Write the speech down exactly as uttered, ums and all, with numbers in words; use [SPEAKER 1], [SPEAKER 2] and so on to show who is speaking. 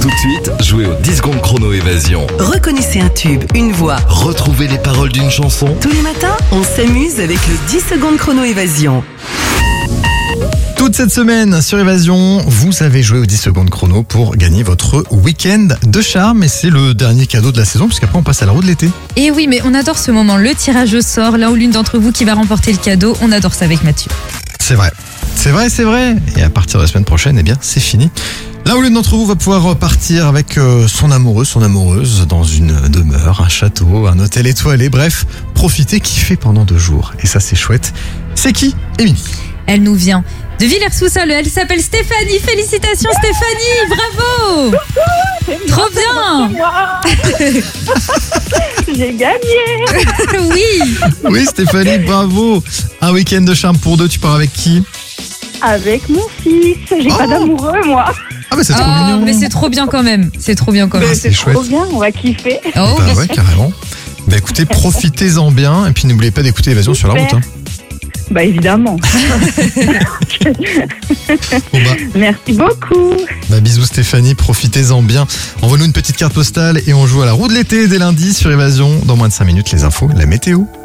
[SPEAKER 1] Tout de suite, jouez au dix secondes chrono évasion.
[SPEAKER 2] Reconnaissez un tube, une voix.
[SPEAKER 1] Retrouvez les paroles d'une chanson.
[SPEAKER 2] Tous les matins, on s'amuse avec le dix secondes chrono évasion.
[SPEAKER 3] Toute cette semaine sur Évasion, vous avez joué aux dix secondes chrono pour gagner votre week-end de charme. Et c'est le dernier cadeau de la saison, puisqu'après on passe à la roue de l'été.
[SPEAKER 4] Et oui, mais on adore ce moment, le tirage au sort, l'un ou l'une d'entre vous qui va remporter le cadeau. On adore ça avec Mathieu.
[SPEAKER 3] C'est vrai, c'est vrai, c'est vrai. Et à partir de la semaine prochaine, eh bien, c'est fini. L'un ou l'une d'entre vous va pouvoir partir avec son amoureux, son amoureuse dans une demeure, un château, un hôtel étoilé. Bref, profiter, kiffer pendant deux jours. Et ça, c'est chouette. C'est qui, Émilie?
[SPEAKER 4] Elle nous vient de Villers-sous-Sol. Elle s'appelle Stéphanie. Félicitations Stéphanie, bravo. Trop bien.
[SPEAKER 5] J'ai gagné.
[SPEAKER 4] Oui.
[SPEAKER 3] Oui, Stéphanie, bravo. Un week-end de charme pour deux. Tu pars avec qui?
[SPEAKER 5] Avec mon fils. J'ai
[SPEAKER 3] Oh.
[SPEAKER 5] pas d'amoureux, moi.
[SPEAKER 3] Ah bah c'est trop
[SPEAKER 4] Oh,
[SPEAKER 3] mignon.
[SPEAKER 4] mais c'est trop bien quand même. C'est trop bien quand même.
[SPEAKER 5] Mais
[SPEAKER 3] c'est chouette.
[SPEAKER 5] trop bien, on va kiffer.
[SPEAKER 4] Oh,
[SPEAKER 3] Bah
[SPEAKER 4] bien
[SPEAKER 3] ouais,
[SPEAKER 4] sûr.
[SPEAKER 3] carrément. Bah écoutez, profitez-en bien. Et puis n'oubliez pas d'écouter Évasion sur la route.
[SPEAKER 5] Super.
[SPEAKER 3] Hein.
[SPEAKER 5] Bah évidemment.
[SPEAKER 3] Bon bah,
[SPEAKER 5] Merci beaucoup.
[SPEAKER 3] bah bisous Stéphanie, profitez-en bien. Envoie-nous une petite carte postale et on joue à la roue de l'été dès lundi sur Évasion. Dans moins de cinq minutes, les infos, la météo.